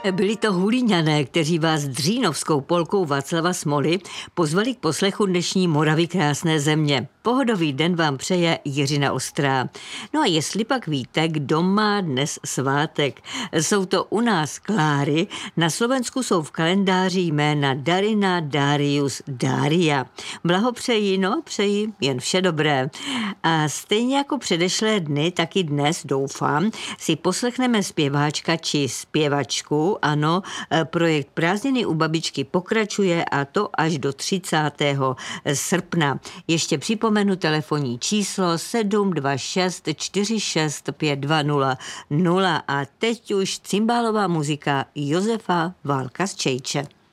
Byli to Hulíňané, kteří vás dřínovskou polkou Václava Smoly pozvali k poslechu dnešní Moravy krásné země. Pohodový den vám přeje Jiřina Ostrá. No a jestli pak víte, kdo má dnes svátek. Jsou to u nás Kláry, na Slovensku jsou v kalendáři jména Darina, Darius, Dária. Blahopřeji, přeji jen vše dobré. A stejně jako předešlé dny, tak i dnes, doufám, si poslechneme zpěváčka či zpěvačku. Ano, projekt Prázdniny u babičky pokračuje a to až do 30. srpna. Ještě připomenu telefonní číslo 726 46 5200 a teď už cymbálová muzika Josefa Válka z Čejče.